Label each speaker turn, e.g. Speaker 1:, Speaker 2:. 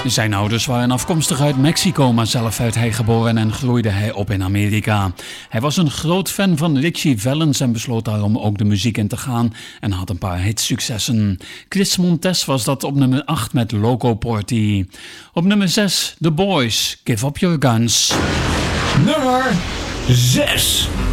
Speaker 1: Zijn ouders waren afkomstig uit Mexico, maar zelf werd hij geboren en groeide hij op in Amerika. Hij was een groot fan van Richie Valens en besloot daarom ook de muziek in te gaan en had een paar hitsuccessen. Chris Montes was dat op nummer 8 met Loco Porty. Op nummer 6, The Boys, Give Up Your Guns.
Speaker 2: Nummer 6.